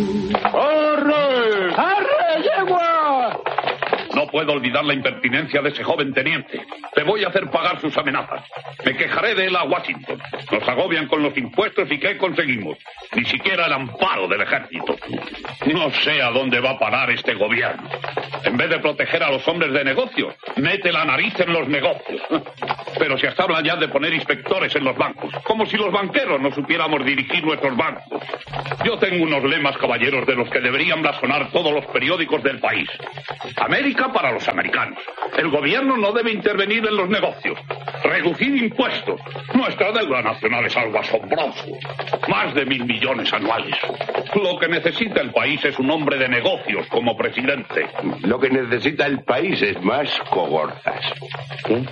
¡Arre! ¡Arre, yegua! No puedo olvidar la impertinencia de ese joven teniente. Le voy a hacer pagar sus amenazas. Me quejaré de él a Washington. Nos agobian con los impuestos y ¿qué conseguimos? Ni siquiera el amparo del ejército. No sé a dónde va a parar este gobierno. En vez de proteger a los hombres de negocios, mete la nariz en los negocios. Pero si hasta habla ya de poner inspectores en los bancos, como si los banqueros no supiéramos dirigir nuestros bancos. Yo tengo unos lemas, caballeros, de los que deberían blasonar todos los periódicos del país. América para los americanos. El gobierno no debe intervenir en los negocios. Reducir impuestos. Nuestra deuda nacional es algo asombroso. Más de 1.000 millones anuales. Lo que necesita el país es un hombre de negocios como presidente. Lo que necesita el país es más cogorzas. ¿Eh?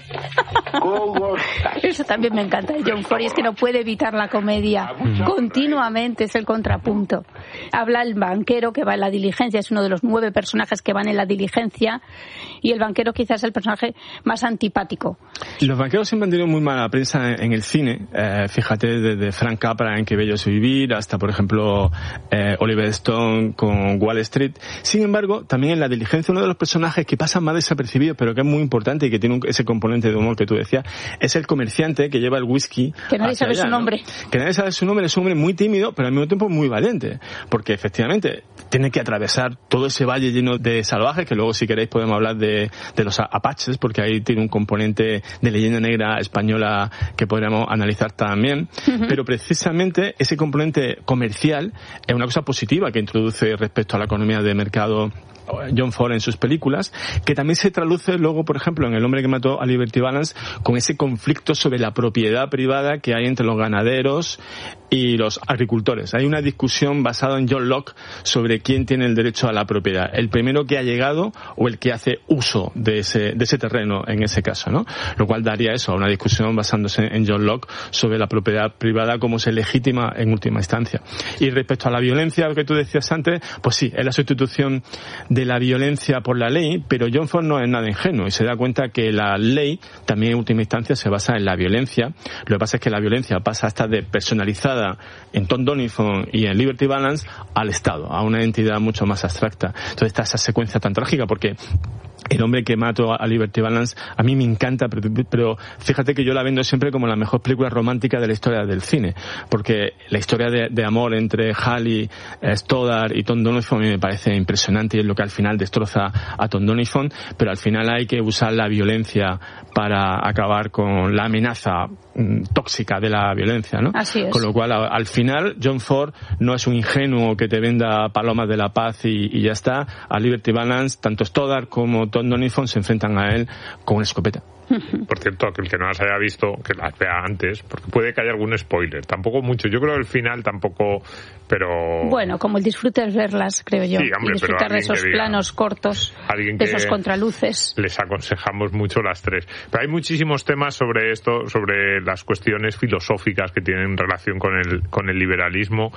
Cogorzas. Eso también me encanta de John Ford, y es que no puede evitar la comedia. Continuamente es el contrapunto. Habla el banquero que va en la diligencia, es uno de los 9 personajes que van en la diligencia, y el banquero quizás es el personaje más antipático. Los banqueros siempre han tenido muy mala prensa en el cine. Fíjate, desde Frank Capra en Qué bello es vivir hasta, por ejemplo, Oliver Stone con Wall Street. Sin embargo, también en la diligencia, uno de los personajes que pasa más desapercibido, pero que es muy importante y que tiene ese componente de humor que tú decías, es el comerciante que lleva el whisky. Que nadie sabe su nombre. Que nadie sabe su nombre. Es un hombre muy tímido, pero al mismo tiempo muy valiente. Porque efectivamente tiene que atravesar todo ese valle lleno de salvajes, que luego si queréis podemos hablar de los apaches, porque ahí tiene un componente de leyenda negra española que podríamos analizar también. Pero precisamente ese componente comercial es una cosa positiva que introduce respecto a la economía de mercado John Ford en sus películas, que también se traduce luego, por ejemplo, en El hombre que mató a Liberty Balance, con ese conflicto sobre la propiedad privada que hay entre los ganaderos y los agricultores. Hay una discusión basada en John Locke sobre quién tiene el derecho a la propiedad, el primero que ha llegado o el que hace uso de ese terreno en ese caso, ¿no? Lo cual daría eso, a una discusión basándose en John Locke sobre la propiedad privada, cómo se legitima en última instancia. Y respecto a la violencia, lo que tú decías antes, pues sí, es la sustitución de la violencia por la ley, pero John Ford no es nada ingenuo y se da cuenta que la ley también en última instancia se basa en la violencia. Lo que pasa es que la violencia pasa hasta de personalizada en Tom Doniphan y en Liberty Balance al Estado, a una entidad mucho más abstracta. Entonces está esa secuencia tan trágica porque El hombre que mató a Liberty Balance a mí me encanta, pero fíjate que yo la vendo siempre como la mejor película romántica de la historia del cine, porque la historia de amor entre Hallie Stoddard y Tom Doniphan a mí me parece impresionante y es lo que al final destroza a Tom Doniphan, pero al final hay que usar la violencia para acabar con la amenaza tóxica de la violencia, ¿no? Así es. Con lo cual, al final, John Ford no es un ingenuo que te venda palomas de la paz y ya está. A Liberty Balance, tanto Stoddard como Tom Doniphan se enfrentan a él con una escopeta. Por cierto, que el que no las haya visto, que las vea antes, porque puede que haya algún spoiler. Tampoco mucho. Yo creo que el final tampoco, pero... Bueno, como el disfrute es verlas, creo yo. Sí, hombre, y disfrutar de esos planos cortos, de esos contraluces. Les aconsejamos mucho las tres. Pero hay muchísimos temas sobre esto, sobre las cuestiones filosóficas que tienen relación con el liberalismo.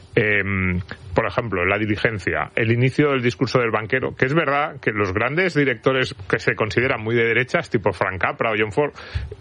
Por ejemplo, la diligencia, el inicio del discurso del banquero, que es verdad que los grandes directores que se consideran muy de derechas, tipo Frank Capra o John Ford,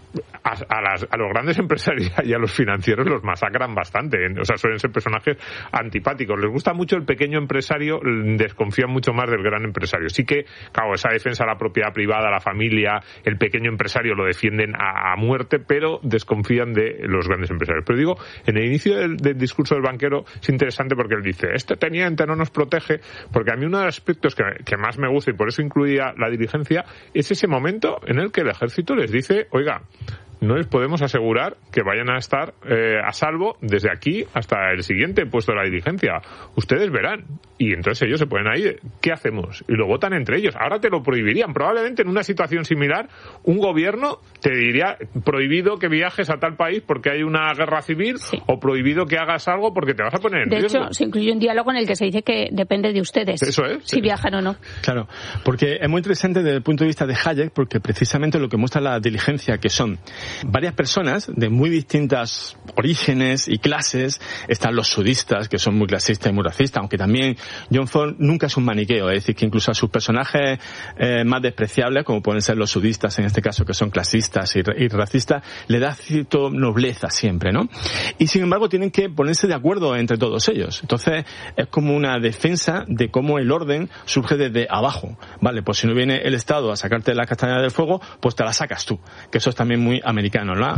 a los grandes empresarios y a los financieros los masacran bastante, o sea, suelen ser personajes antipáticos. Les gusta mucho el pequeño empresario, desconfían mucho más del gran empresario. Sí que, claro, esa defensa de la propiedad privada, la familia, el pequeño empresario lo defienden a muerte, pero desconfían de los grandes empresarios. Pero digo, en el inicio del discurso del banquero es interesante porque él dice, este teniente no nos protege, porque a mí uno de los aspectos que más me gusta y por eso incluía la diligencia es ese momento en el que el ejército les dice, oiga, no les podemos asegurar que vayan a estar a salvo desde aquí hasta el siguiente puesto de la diligencia. Ustedes verán. Y entonces ellos se ponen ahí, ¿qué hacemos? Y lo votan entre ellos. Ahora te lo prohibirían. Probablemente en una situación similar, un gobierno te diría prohibido que viajes a tal país porque hay una guerra civil, sí, o prohibido que hagas algo porque te vas a poner en riesgo. De hecho, se incluye un diálogo en el que se dice que depende de ustedes. Eso es. Si viajan o no. Claro, porque es muy interesante desde el punto de vista de Hayek, porque precisamente lo que muestra la diligencia, que son varias personas de muy distintas orígenes y clases. Están los sudistas, que son muy clasistas y muy racistas, aunque también John Ford nunca es un maniqueo, es decir, que incluso a sus personajes más despreciables, como pueden ser los sudistas en este caso, que son clasistas y racistas, le da cierta nobleza siempre, ¿no? Y sin embargo tienen que ponerse de acuerdo entre todos ellos. Entonces es como una defensa de cómo el orden surge desde abajo. Vale, pues si no viene el Estado a sacarte las castañas del fuego, pues te las sacas tú. Que eso es también muy americano, ¿no?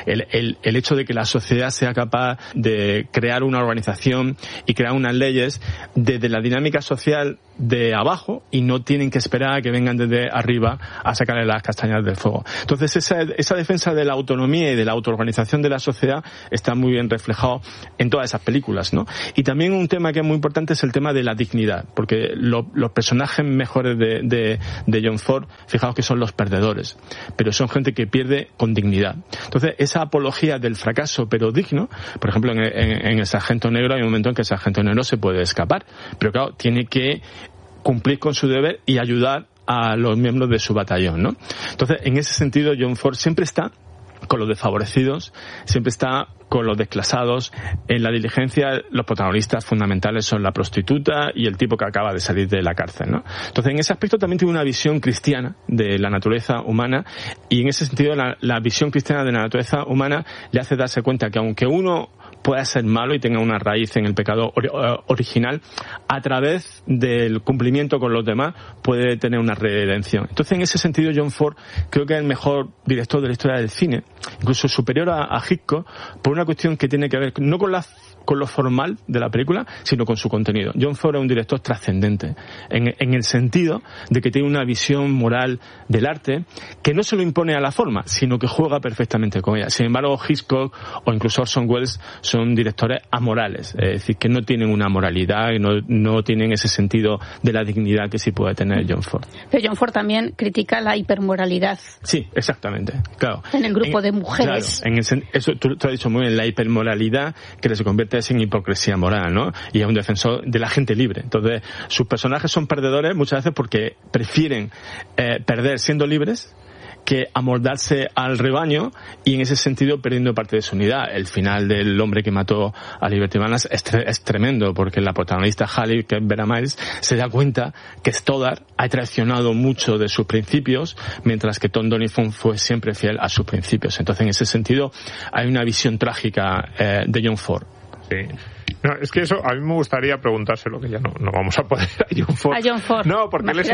El hecho de que la sociedad sea capaz de crear una organización y crear unas leyes desde la dinámica social de abajo y no tienen que esperar a que vengan desde arriba a sacarle las castañas del fuego. Entonces esa defensa de la autonomía y de la autoorganización de la sociedad está muy bien reflejado en todas esas películas, ¿no? Y también un tema que es muy importante es el tema de la dignidad, porque los personajes mejores de John Ford, fijaos que son los perdedores, pero son gente que pierde con dignidad. Entonces esa apología del fracaso pero digno, por ejemplo en el Sargento Negro hay un momento en que el Sargento Negro se puede escapar, pero claro, tiene que cumplir con su deber y ayudar a los miembros de su batallón, ¿no? Entonces, en ese sentido, John Ford siempre está con los desfavorecidos, siempre está con los desclasados. En La Diligencia, los protagonistas fundamentales son la prostituta y el tipo que acaba de salir de la cárcel, ¿no? Entonces, en ese aspecto también tiene una visión cristiana de la naturaleza humana, y en ese sentido la visión cristiana de la naturaleza humana le hace darse cuenta que aunque uno pueda ser malo y tenga una raíz en el pecado original, a través del cumplimiento con los demás puede tener una redención. Entonces, en ese sentido, John Ford creo que es el mejor director de la historia del cine, incluso superior a Hitchcock, por una cuestión que tiene que ver no con lo formal de la película, sino con su contenido. John Ford es un director trascendente, en el sentido de que tiene una visión moral del arte que no se lo impone a la forma, sino que juega perfectamente con ella. Sin embargo, Hitchcock o incluso Orson Welles son directores amorales, es decir, que no tienen una moralidad y no tienen ese sentido de la dignidad que sí puede tener John Ford. Pero John Ford también critica la hipermoralidad. Sí, exactamente, claro. En el grupo de mujeres. Claro, eso tú has dicho muy bien, la hipermoralidad que se convierte en hipocresía moral, ¿no? Y es un defensor de la gente libre. Entonces, sus personajes son perdedores muchas veces porque prefieren perder siendo libres que amoldarse al rebaño, y en ese sentido perdiendo parte de su unidad. El final del hombre que mató a Liberty Balance es tremendo, porque la protagonista Halle, que es Vera Miles, se da cuenta que Stoddard ha traicionado mucho de sus principios, mientras que Tom Doniphan fue siempre fiel a sus principios. Entonces, en ese sentido, hay una visión trágica de John Ford. Sí. No, es que eso a mí me gustaría preguntárselo, que ya no vamos a poder a John Ford. A John Ford. No, porque él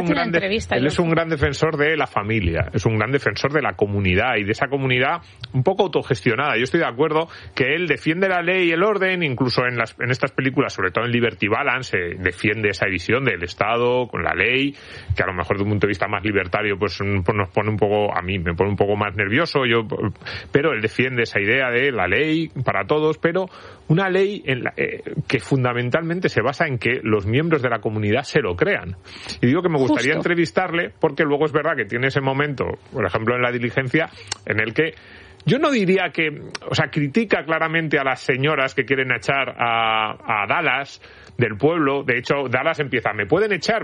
es un gran defensor de la familia, es un gran defensor de la comunidad y de esa comunidad un poco autogestionada. Yo estoy de acuerdo que él defiende la ley y el orden, incluso en estas películas, sobre todo en Liberty Balance, defiende esa visión del Estado con la ley, que a lo mejor de un punto de vista más libertario pues nos pone un poco, a mí me pone un poco más nervioso, pero él defiende esa idea de la ley para todos, pero una ley que fundamentalmente se basa en que los miembros de la comunidad se lo crean. Y digo que me gustaría entrevistarle porque luego es verdad que tiene ese momento, por ejemplo en La Diligencia, en el que yo no diría que, o sea, critica claramente a las señoras que quieren echar a Dallas del pueblo. De hecho, Dallas empieza, me pueden echar,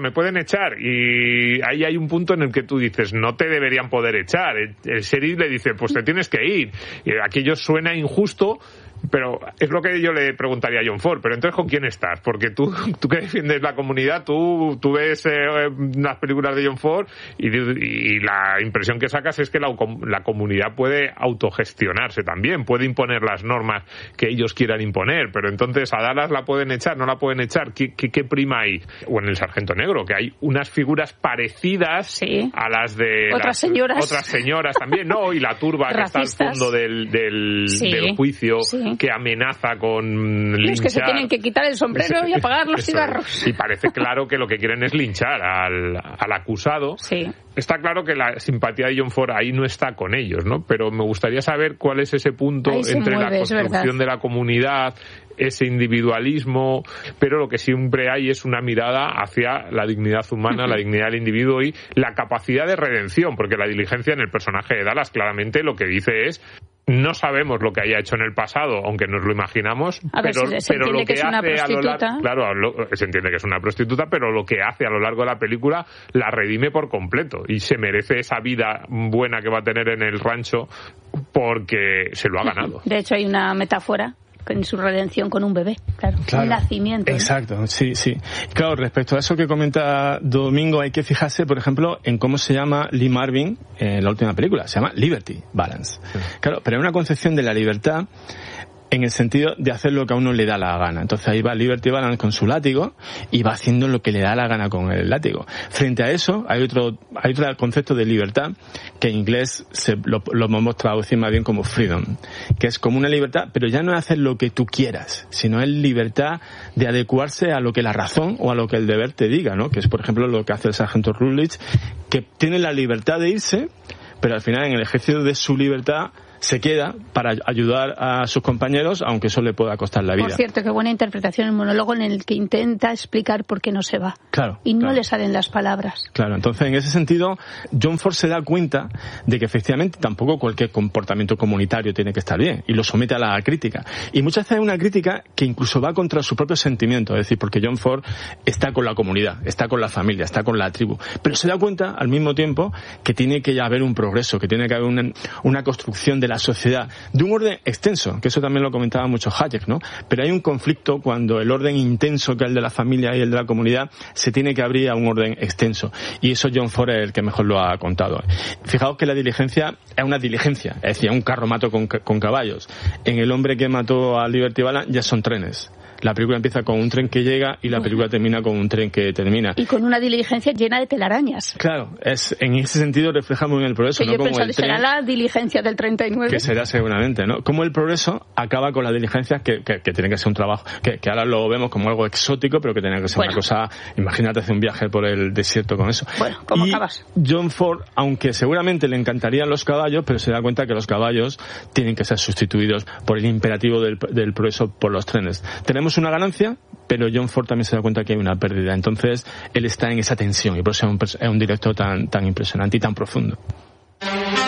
y ahí hay un punto en el que tú dices, no te deberían poder echar. El sheriff le dice, pues te tienes que ir. Y aquello suena injusto, pero es lo que yo le preguntaría a John Ford. Pero entonces, ¿con quién estás? Porque tú que defiendes la comunidad, tú ves las películas de John Ford y la impresión que sacas es que la comunidad puede autogestionarse también, puede imponer las normas que ellos quieran imponer, pero entonces a Dallas la pueden echar, no la pueden echar. ¿Qué prima hay? O en El Sargento Negro, que hay unas figuras parecidas a las de otras señoras también, ¿no? Y la turba que está al fondo del juicio, que amenaza con linchar. Los que se tienen que quitar el sombrero y apagar los cigarros. Y parece claro que lo que quieren es linchar al acusado. Sí. Está claro que la simpatía de John Ford ahí no está con ellos, ¿no? Pero me gustaría saber cuál es ese punto entre la construcción de la comunidad, ese individualismo, pero lo que siempre hay es una mirada hacia la dignidad humana, la dignidad del individuo y la capacidad de redención, porque La Diligencia, en el personaje de Dallas, claramente lo que dice es: no sabemos lo que haya hecho en el pasado, aunque nos lo imaginamos, pero lo que hace a lo largo, claro, se entiende que es una prostituta, pero lo que hace a lo largo de la película la redime por completo y se merece esa vida buena que va a tener en el rancho porque se lo ha ganado. De hecho, hay una metáfora con su redención con un bebé, claro. Un nacimiento. Exacto, ¿no? Sí. Claro, respecto a eso que comenta Domingo, hay que fijarse, por ejemplo, en cómo se llama Lee Marvin en la última película. Se llama Liberty Balance. Sí. Claro, pero hay una concepción de la libertad en el sentido de hacer lo que a uno le da la gana. Entonces ahí va Liberty Balance con su látigo y va haciendo lo que le da la gana con el látigo. Frente a eso hay otro concepto de libertad que en inglés lo podemos traducir más bien como freedom, que es como una libertad, pero ya no es hacer lo que tú quieras, sino es libertad de adecuarse a lo que la razón o a lo que el deber te diga, ¿no? Que es, por ejemplo, lo que hace el sargento Rutledge, que tiene la libertad de irse, pero al final en el ejercicio de su libertad se queda para ayudar a sus compañeros, aunque eso le pueda costar la vida. Por cierto, qué buena interpretación el monólogo en el que intenta explicar por qué no se va. Claro. Y no le salen las palabras. Claro, entonces en ese sentido, John Ford se da cuenta de que efectivamente tampoco cualquier comportamiento comunitario tiene que estar bien, y lo somete a la crítica. Y muchas veces es una crítica que incluso va contra sus propios sentimientos, es decir, porque John Ford está con la comunidad, está con la familia, está con la tribu, pero se da cuenta al mismo tiempo que tiene que haber un progreso, que tiene que haber una construcción de la sociedad, de un orden extenso, que eso también lo comentaba mucho Hayek, ¿no? Pero hay un conflicto cuando el orden intenso que es el de la familia y el de la comunidad se tiene que abrir a un orden extenso. Y eso John Ford es el que mejor lo ha contado. Fijaos que la diligencia es una diligencia, es decir, un carromato con caballos. En El hombre que mató a Liberty Balance ya son trenes. La película empieza con un tren que llega y la película termina con un tren que termina. Y con una diligencia llena de telarañas. Claro, en ese sentido refleja muy bien el progreso. Que ¿no? yo pensaba que será la diligencia del 39. Que será seguramente, ¿no? Como el progreso acaba con las diligencias que tiene que ser un trabajo, que ahora lo vemos como algo exótico, pero que tiene que ser una cosa, imagínate hacer un viaje por el desierto con eso. Bueno, ¿cómo acabas? John Ford, aunque seguramente le encantarían los caballos, pero se da cuenta que los caballos tienen que ser sustituidos por el imperativo del progreso por los trenes. Tenemos una ganancia, pero John Ford también se da cuenta que hay una pérdida. Entonces, él está en esa tensión y por eso es un director tan impresionante y tan profundo.